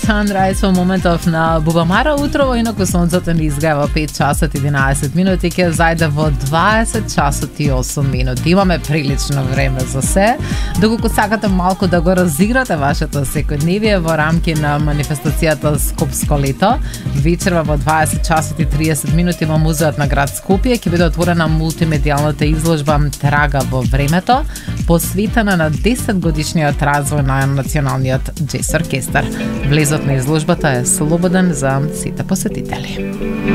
Sunrise во моментов на Бубамара утрово, инаку сонцето ни изгрева 5 часот 11 минути, ќе зајде во 20 часот и 8 минути. Имаме прилично време за се. Доколку сакате малку да го разиграте вашето секојдневие во рамки на манифестацијата Скопско лето, вечерва во 20 часот и 30 минути во Музеот на град Скопје ќе биде отворена мултимедијалната изложба Трага во времето, посветена на 10 годишниот развој на националниот џез оркестар. Влезот на изложбата е слободен за сите посетители.